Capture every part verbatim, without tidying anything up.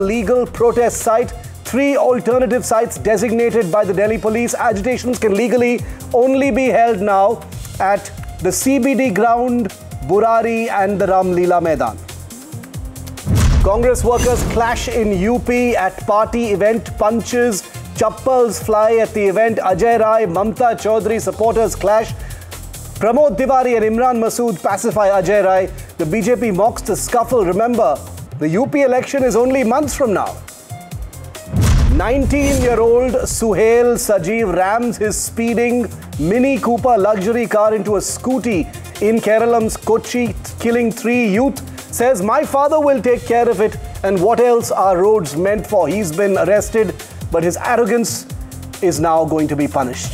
Legal protest site. Three alternative sites designated by the Delhi police. Agitations can legally only be held now at the C B D ground, Burari and the Ram Leela Maidan. Congress workers clash in U P at party event. Punches, chappals fly at the event. Ajay Rai, Mamta Chaudhary supporters clash. Pramod Tiwari and Imran Masood pacify Ajay Rai. The B J P mocks the scuffle. Remember, the U P election is only months from now. nineteen-year-old Suhail Sajeev rams his speeding Mini Cooper luxury car into a scooty in Keralam's Kochi, killing three youth. Says, my father will take care of it, and what else are roads meant for? He's been arrested, but his arrogance is now going to be punished.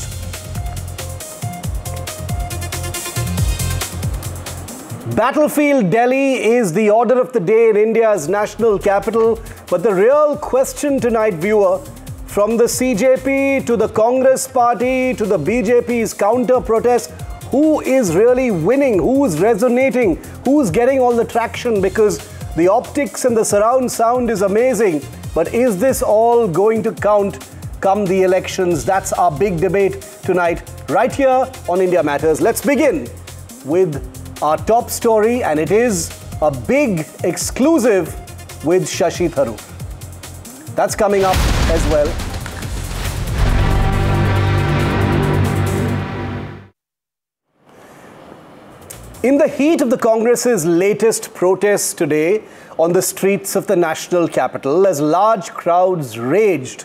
Battlefield Delhi is the order of the day in India's national capital. But the real question tonight, viewer, from the C J P to the Congress party to the B J P's counter-protest, who is really winning? Who's resonating? Who's getting all the traction? Because the optics and the surround sound is amazing. But is this all going to count come the elections? That's our big debate tonight, right here on India Matters. Let's begin with our top story, and it is a big exclusive with Shashi Tharoor. That's coming up as well. In the heat of the Congress's latest protests today on the streets of the national capital, as large crowds raged,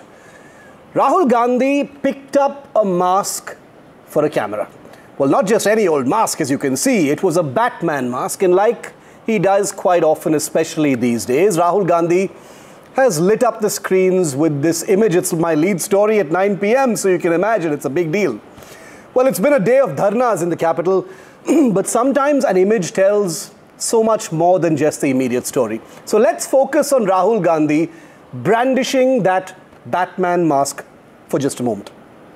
Rahul Gandhi picked up a mask for a camera. Well, not just any old mask, as you can see. It was a Batman mask, and like he does quite often, especially these days, Rahul Gandhi has lit up the screens with this image. It's my lead story at nine p m, so you can imagine it's a big deal. Well, it's been a day of dharnas in the capital, but sometimes an image tells so much more than just the immediate story. So let's focus on Rahul Gandhi brandishing that Batman mask for just a moment.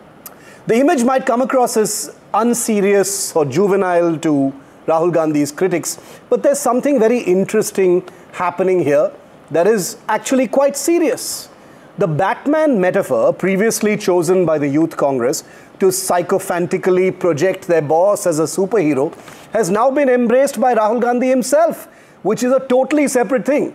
The image might come across as unserious or juvenile to Rahul Gandhi's critics, but there's something very interesting happening here that is actually quite serious. The Batman metaphor, previously chosen by the Youth Congress to sycophantically project their boss as a superhero, has now been embraced by Rahul Gandhi himself, which is a totally separate thing.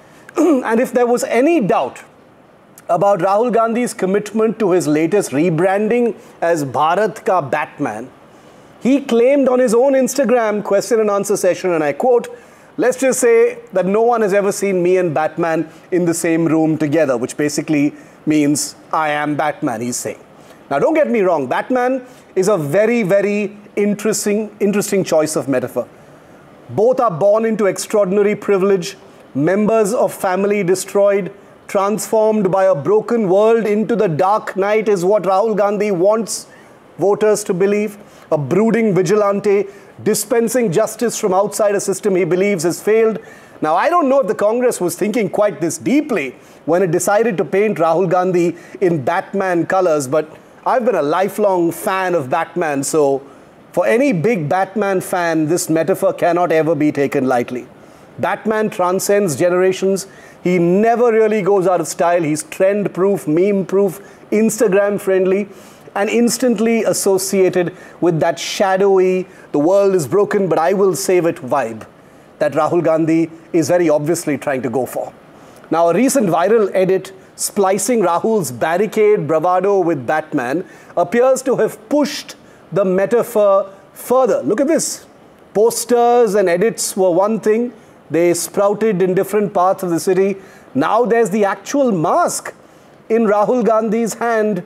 And if there was any doubt about Rahul Gandhi's commitment to his latest rebranding as Bharat Ka Batman, he claimed on his own Instagram question and answer session, and I quote, let's just say that no one has ever seen me and Batman in the same room together, which basically means I am Batman, he's saying. Now, don't get me wrong, Batman is a very, very interesting, interesting choice of metaphor. Both are born into extraordinary privilege, members of family destroyed, transformed by a broken world into the dark night is what Rahul Gandhi wants voters to believe. A brooding vigilante dispensing justice from outside a system he believes has failed. Now, I don't know if the Congress was thinking quite this deeply when it decided to paint Rahul Gandhi in Batman colors, but I've been a lifelong fan of Batman, so for any big Batman fan, this metaphor cannot ever be taken lightly. Batman transcends generations. He never really goes out of style. He's trend-proof, meme-proof, Instagram-friendly, and instantly associated with that shadowy, the world is broken, but I will save it vibe that Rahul Gandhi is very obviously trying to go for. Now, a recent viral edit splicing Rahul's barricade bravado with Batman appears to have pushed the metaphor further. Look at this. Posters and edits were one thing. They sprouted in different parts of the city. Now there's the actual mask in Rahul Gandhi's hand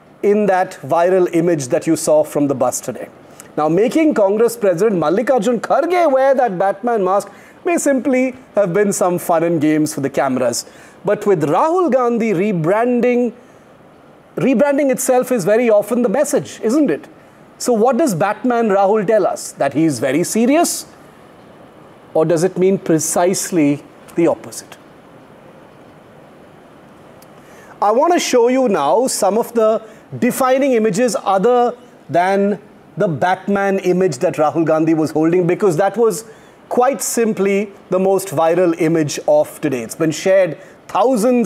in that viral image that you saw from the bus today. Now, making Congress President Mallikarjun Kharge wear that Batman mask may simply have been some fun and games for the cameras. But with Rahul Gandhi rebranding, rebranding itself is very often the message, isn't it? So what does Batman Rahul tell us? That he is very serious? Or does it mean precisely the opposite? I want to show you now some of the defining images other than the Batman image that Rahul Gandhi was holding, because that was quite simply the most viral image of today. It's been shared thousands